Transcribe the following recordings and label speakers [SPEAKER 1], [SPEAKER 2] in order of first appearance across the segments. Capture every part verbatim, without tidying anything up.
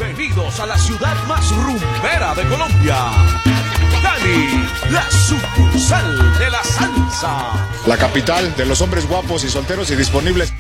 [SPEAKER 1] Bienvenidos a la ciudad más rumbera de Colombia, Cali, la sucursal de la salsa.
[SPEAKER 2] La capital de los hombres guapos y solteros y disponibles.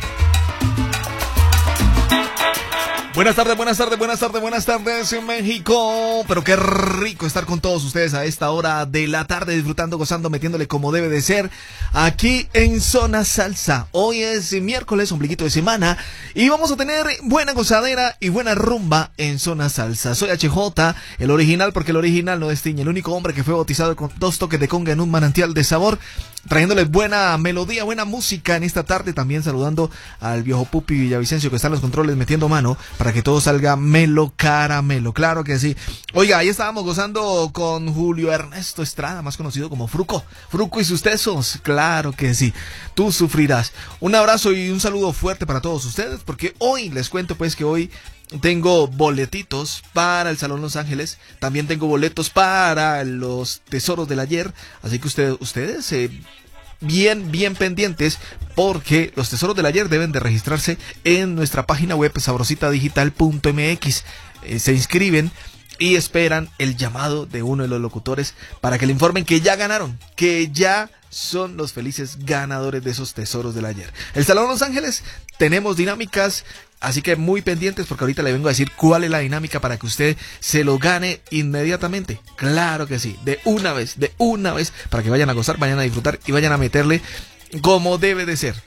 [SPEAKER 3] Buenas tardes, buenas tardes, buenas tardes, buenas tardes en México. Pero qué rico estar con todos ustedes a esta hora de la tarde, disfrutando, gozando, metiéndole como debe de ser aquí en Zona Salsa. Hoy es miércoles, ombliguito de semana, y vamos a tener buena gozadera y buena rumba en Zona Salsa. Soy H J, el original, porque el original no destiñe, el único hombre que fue bautizado con dos toques de conga en un manantial de sabor, trayéndoles buena melodía, buena música en esta tarde. También saludando al viejo Pupi Villavicencio, que está en los controles metiendo mano para que todo salga melo caramelo, claro que sí. Oiga, ahí estábamos gozando con Julio Ernesto Estrada, más conocido como Fruco, Fruco y sus tesos, claro que sí, tú sufrirás. Un abrazo y un saludo fuerte para todos ustedes, porque hoy les cuento pues que hoy tengo boletitos para el Salón Los Ángeles, también tengo boletos para los Tesoros del Ayer, así que ustedes, ustedes eh, bien, bien pendientes, porque los Tesoros del Ayer deben de registrarse en nuestra página web sabrosita digital punto m x. Eh, se inscriben y esperan el llamado de uno de los locutores para que le informen que ya ganaron, que ya son los felices ganadores de esos Tesoros del Ayer. El Salón Los Ángeles, tenemos dinámicas, así que muy pendientes, porque ahorita le vengo a decir cuál es la dinámica para que usted se lo gane inmediatamente. Claro que sí, de una vez, de una vez, para que vayan a gozar, vayan a disfrutar y vayan a meterle como debe de ser.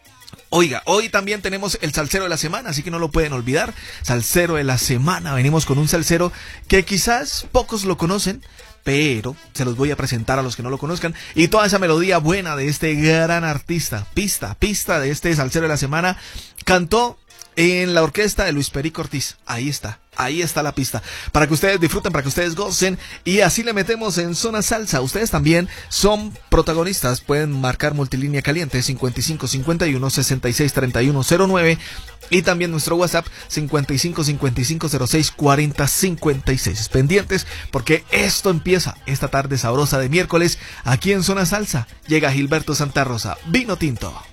[SPEAKER 3] Oiga, hoy también tenemos el salsero de la semana, así que no lo pueden olvidar. Salsero de la semana, venimos con un salsero que quizás pocos lo conocen, pero se los voy a presentar a los que no lo conozcan. Y toda esa melodía buena de este gran artista, pista, pista de este salsero de la semana, cantó en la orquesta de Luis Perico Ortiz. Ahí está, ahí está la pista, para que ustedes disfruten, para que ustedes gocen, y así le metemos en Zona Salsa. Ustedes también son protagonistas, pueden marcar multilínea caliente cincuenta y cinco cincuenta y uno sesenta y seis treinta y uno cero nueve, y también nuestro WhatsApp cincuenta y cinco cincuenta y cinco cero seis cuarenta cincuenta y seis. Pendientes, porque esto empieza esta tarde sabrosa de miércoles aquí en Zona Salsa. Llega Gilberto Santa Rosa, Vino Tinto.